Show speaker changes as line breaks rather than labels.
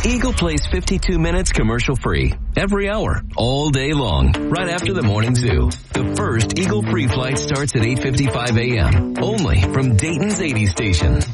Eagle plays 52 minutes commercial-free every hour, all day long, right after the morning zoo. The first Eagle free flight starts at 8:55 a.m. only from Dayton's 80 station.